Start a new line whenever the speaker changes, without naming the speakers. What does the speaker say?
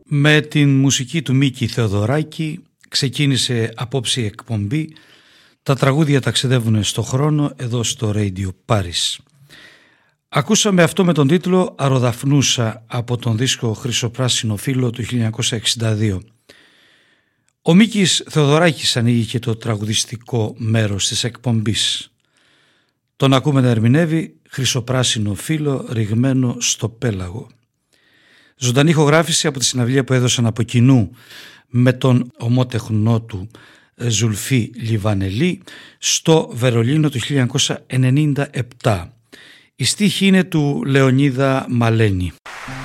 Με την μουσική του Μίκη Θεοδωράκη ξεκίνησε απόψε η εκπομπή. Τα τραγούδια ταξιδεύουν στο χρόνο εδώ στο Radio Paris. Ακούσαμε αυτό με τον τίτλο «Αροδαφνούσα» από τον δίσκο «Χρυσοπράσινο φύλλο» του 1962. Ο Μίκης Θεοδωράκης ανοίγει και το τραγουδιστικό μέρος της εκπομπής. Τον ακούμε να ερμηνεύει «Χρυσοπράσινο φύλλο ρηγμένο στο πέλαγο». Ζωντανή ηχογράφηση από τη συναυλία που έδωσαν από κοινού με τον ομότεχνό του Ζουλφί Λιβανελή στο Βερολίνο του 1997. Η στίχη είναι του Λεωνίδα Μαλένη.